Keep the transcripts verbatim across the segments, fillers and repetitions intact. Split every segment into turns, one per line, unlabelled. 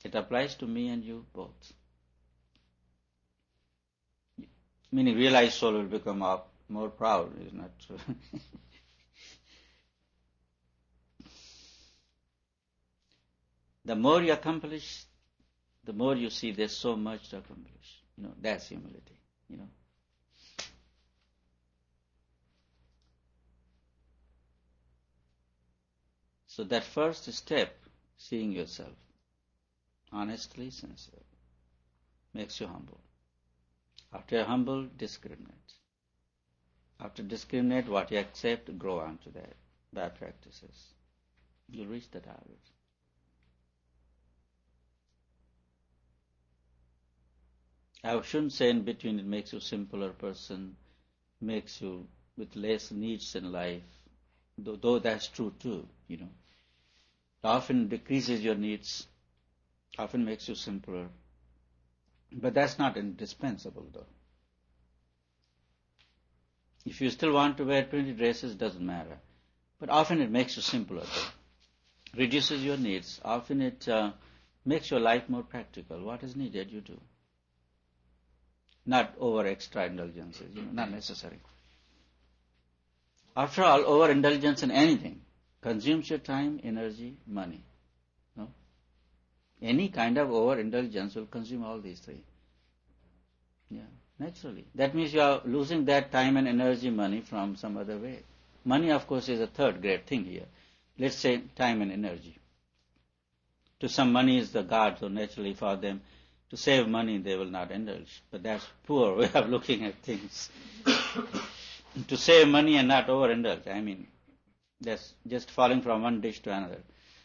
It applies to me and you both. Meaning realized soul will become more proud, is not true. The more you accomplish, the more you see there's so much to accomplish. You know, that's humility, you know. So that first step, seeing yourself honestly, sincerely, makes you humble. After you're humble, discriminate. After discriminate, what you accept, grow on to that. Bad practices. You'll reach the target. I shouldn't say in between it makes you a simpler person, makes you with less needs in life, though, though that's true too, you know. It often decreases your needs, often makes you simpler. But that's not indispensable though. If you still want to wear twenty dresses, doesn't matter. But often it makes you simpler though. Reduces your needs. Often it uh, makes your life more practical. What is needed, you do. Not over extra indulgences, you know, not necessary. After all, overindulgence in anything consumes your time, energy, money. No? Any kind of overindulgence will consume all these three. Yeah, naturally. That means you are losing that time and energy, money from some other way. Money, of course, is a third great thing here. Let's say time and energy. To some, money is the God, so naturally for them, to save money, they will not indulge. But that's poor way of looking at things. To save money and not overindulge. I mean, that's just falling from one dish to another.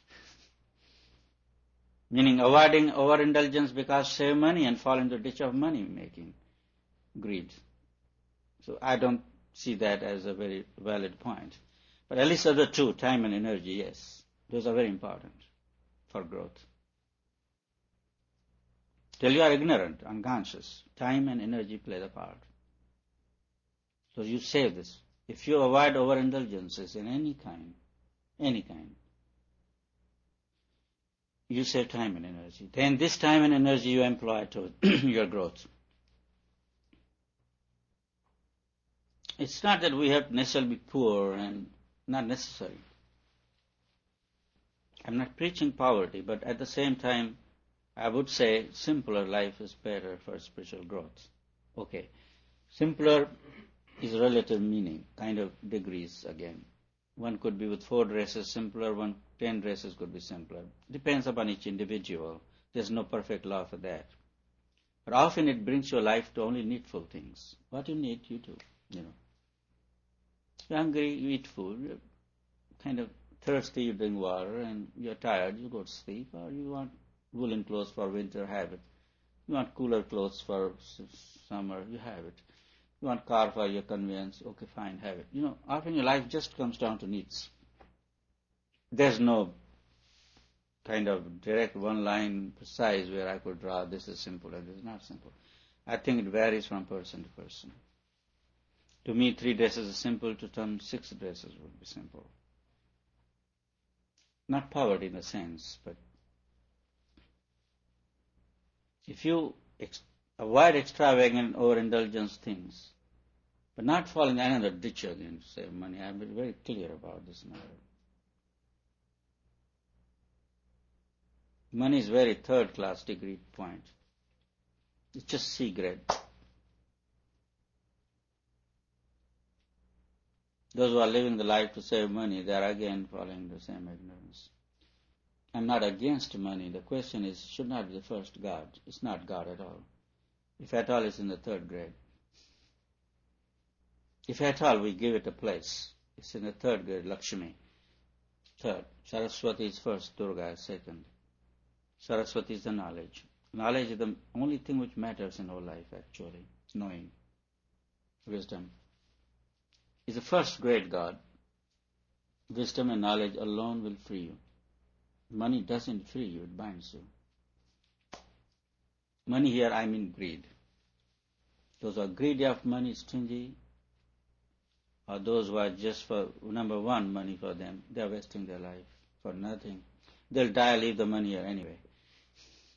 Meaning avoiding overindulgence because save money and fall into ditch of money making. Greed. So I don't see that as a very valid point. But at least other two, time and energy, yes. Those are very important for growth. Till you are ignorant, unconscious, time and energy play the part. So you save this. If you avoid overindulgences in any kind, any kind, you save time and energy. Then this time and energy you employ to your growth. It's not that we have to necessarily be poor and not necessary. I'm not preaching poverty, but at the same time, I would say simpler life is better for spiritual growth. Okay. Simpler is relative meaning, kind of degrees again. One could be with four dresses simpler, one ten dresses could be simpler. Depends upon each individual. There's no perfect law for that. But often it brings your life to only needful things. What you need, you do. You know. You're hungry, you eat food. You're kind of thirsty, you drink water, and you're tired, you go to sleep, or you want woolen clothes for winter, have it. You want cooler clothes for summer, you have it. You want car for your convenience, okay, fine, have it. You know, often your life just comes down to needs. There's no kind of direct one line precise where I could draw this is simple and this is not simple. I think it varies from person to person. To me, three dresses is simple. To some, six dresses would be simple. Not poverty in a sense, but if you ex- avoid extravagant or indulgence things, but not fall in another ditch again to save money. I've been very clear about this matter. Money is very third class degree point. It's just C grade. Those who are living the life to save money, they are again following the same ignorance. I'm not against money. The question is, should not be the first God. It's not God at all. If at all, it's in the third grade. If at all, we give it a place. It's in the third grade, Lakshmi. Third. Saraswati is first, Durga is second. Saraswati is the knowledge. Knowledge is the only thing which matters in our life, actually. Knowing. Wisdom. Is the first great God. Wisdom and knowledge alone will free you. Money doesn't free you, it binds you. Money here, I mean greed. Those who are greedy of money, stingy, or those who are just for, number one, money for them, they are wasting their life for nothing. They'll die, leave the money here anyway.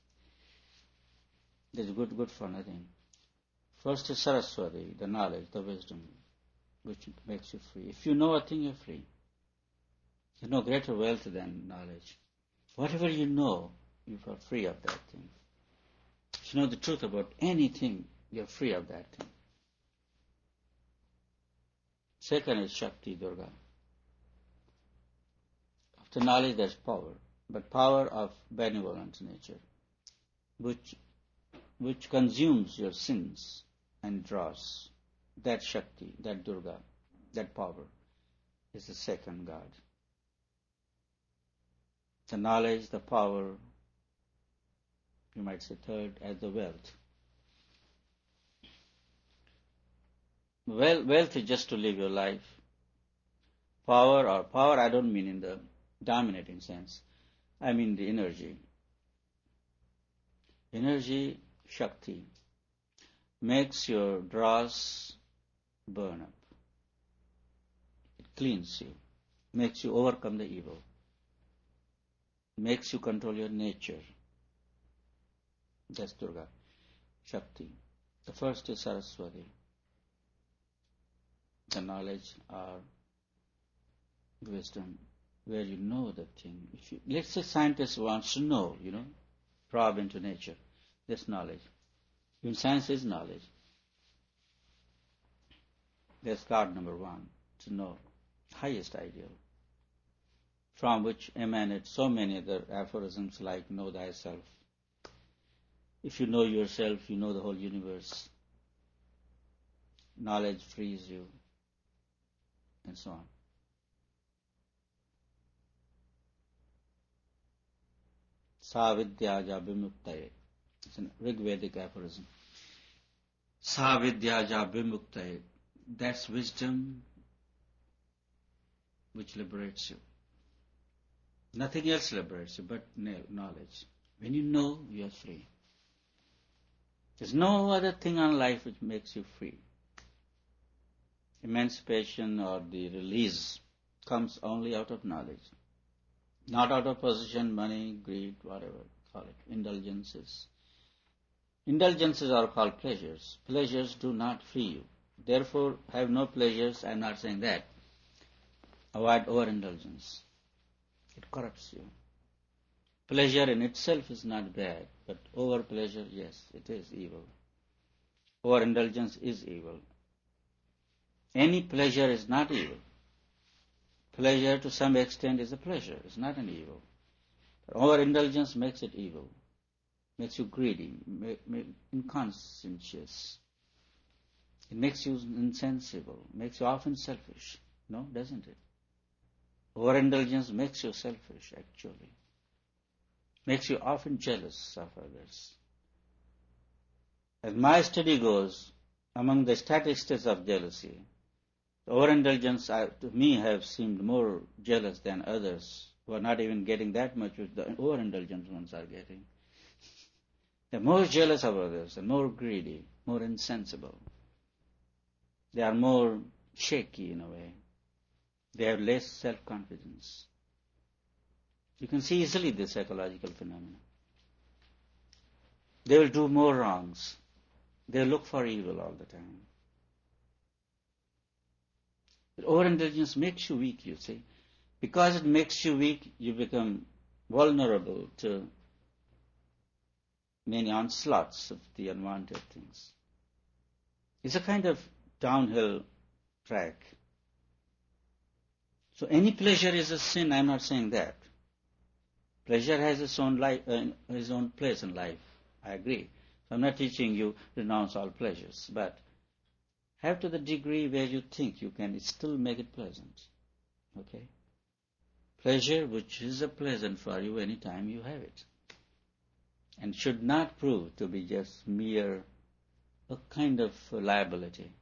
That is good, good for nothing. First is Saraswati, the knowledge, the wisdom, which makes you free. If you know a thing, you're free. There's no greater wealth than knowledge. Whatever you know, you are free of that thing. If you know the truth about anything, you're free of that thing. Second is Shakti, Durga. After knowledge, there's power, but power of benevolent nature, which which consumes your sins and draws. That Shakti, that Durga, that power is the second God. The knowledge, the power, you might say third, as the wealth. Well, wealth is just to live your life. Power, or power, I don't mean in the dominating sense. I mean the energy. Energy, Shakti, makes your dross burn up. It cleans you, makes you overcome the evil, makes you control your nature. That's Durga, Shakti. The first is Saraswati, the knowledge or wisdom, where you know the thing. If you, let's say scientist wants to know, you know, probe into nature. That's knowledge. Even science is knowledge. That's God number one, to know, highest ideal, from which emanate so many other aphorisms like know thyself. If you know yourself, you know the whole universe. Knowledge frees you, and so on. Sa vidyaja vimuktaye. It's a Rigvedic aphorism. Sa vidyaja vimuktaye. That's wisdom which liberates you. Nothing else liberates you but knowledge. When you know, you are free. There's no other thing on life which makes you free. Emancipation or the release comes only out of knowledge. Not out of possession, money, greed, whatever, call it, indulgences. Indulgences are called pleasures. Pleasures do not free you. Therefore, have no pleasures. I'm not saying that. Avoid overindulgence. It corrupts you. Pleasure in itself is not bad, but over pleasure, yes, it is evil. Overindulgence is evil. Any pleasure is not evil. Pleasure to some extent is a pleasure, it's not an evil. But overindulgence makes it evil, makes you greedy, make, make inconscientious. It makes you insensible, makes you often selfish. No, doesn't it? Overindulgence makes you selfish, actually. Makes you often jealous of others. As my study goes, among the statistics of jealousy, overindulgence to me have seemed more jealous than others who are not even getting that much which the overindulgent ones are getting. They're more jealous of others and more greedy, more insensible. They are more shaky in a way. They have less self-confidence. You can see easily this psychological phenomenon. They will do more wrongs. They look for evil all the time. But overindulgence makes you weak, you see. Because it makes you weak, you become vulnerable to many onslaughts of the unwanted things. It's a kind of downhill track. So any pleasure is a sin, I'm not saying that. Pleasure has its own life, uh, its own place in life. I agree. So I'm not teaching you to renounce all pleasures, but have to the degree where you think you can still make it pleasant. Okay? Pleasure which is a pleasant for you any time you have it. And should not prove to be just mere a kind of liability.